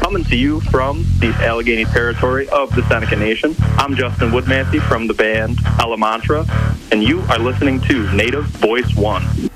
Coming to you from the Allegheny territory of the Seneca Nation, I'm Justin Woodmansey from the band Alamantra, and you are listening to Native Voice One.